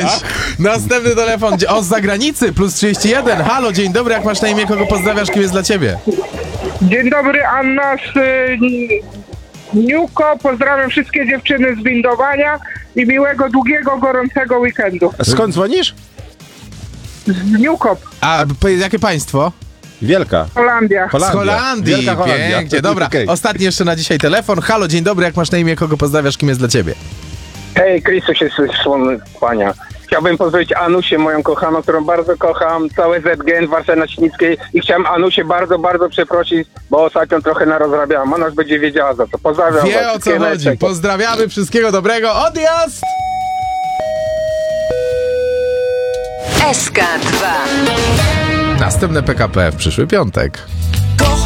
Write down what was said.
Następny telefon z zagranicy, +31. Halo, dzień dobry, jak masz na imię, kogo pozdrawiasz, kim jest dla ciebie? Dzień dobry, Anna z Niuko. Pozdrawiam wszystkie dziewczyny z windowania i miłego, długiego, gorącego weekendu. Skąd dzwonisz? Z Niukop, A jakie państwo? Wielka. Holandia. Z Holandii, Wielka Holandia. pięknie. Dobra, Okej. ostatni jeszcze na dzisiaj telefon. Halo, dzień dobry, jak masz na imię, kogo pozdrawiasz, kim jest dla ciebie? Hej, Chrystus jest słony Pania. Chciałbym pozdrowić Anusię, moją kochaną, którą bardzo kocham, całe ZGN w Warszawie-Śnickiej i chciałem Anusię bardzo, bardzo przeprosić, bo ostatnio trochę narozrabiałam. Ona już będzie wiedziała za to. Pozdrawiam was. Wie, o co chodzi. Pozdrawiamy, wszystkiego dobrego. Odjazd! SK2. Następne PKP w przyszły piątek.